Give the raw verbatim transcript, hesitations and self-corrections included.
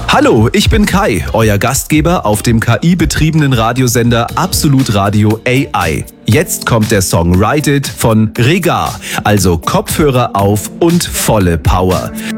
Hallo, ich bin Kai, euer Gastgeber auf dem K I-betriebenen Radiosender Absolut Radio A I. Jetzt kommt der Song Ride It von Regar, also Kopfhörer auf und volle Power.